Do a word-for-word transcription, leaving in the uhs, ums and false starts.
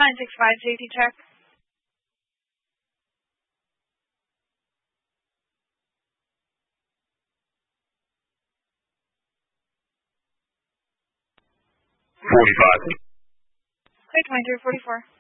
nine six five, safety check. forty-five. Clear twenty-three forty-four.